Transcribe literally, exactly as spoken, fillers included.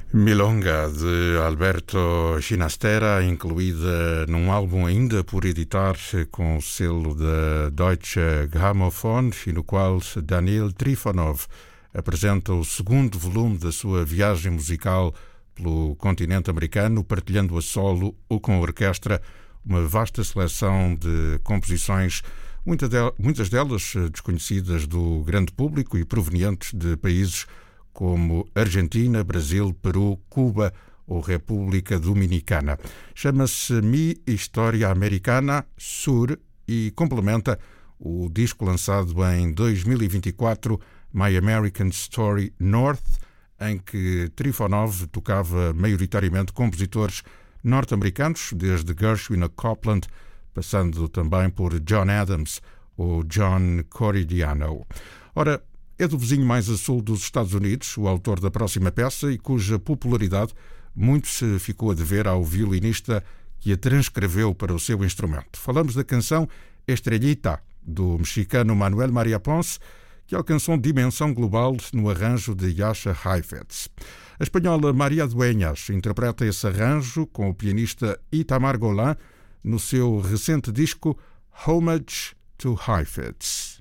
Milonga, de Alberto Ginastera, incluída num álbum ainda por editar com o selo da Deutsche Grammophon, e no qual Daniil Trifonov apresenta o segundo volume da sua viagem musical pelo continente americano, partilhando a solo ou com a orquestra uma vasta seleção de composições, muitas delas desconhecidas do grande público e provenientes de países como Argentina, Brasil, Peru, Cuba ou República Dominicana. Chama-se Mi História Americana Sur e complementa o disco lançado em dois mil e vinte e quatro, My American Story North, em que Trifonov tocava maioritariamente compositores norte-americanos, desde Gershwin a Copland, passando também por John Adams ou John Coridiano. Ora, é do vizinho mais a sul dos Estados Unidos, o autor da próxima peça, e cuja popularidade muito se ficou a dever ao violinista que a transcreveu para o seu instrumento. Falamos da canção Estrellita, do mexicano Manuel María Ponce, que alcançou dimensão global no arranjo de Jascha Heifetz. A espanhola Maria Dueñas interpreta esse arranjo com o pianista Itamar Golan no seu recente disco Homage to Heifetz.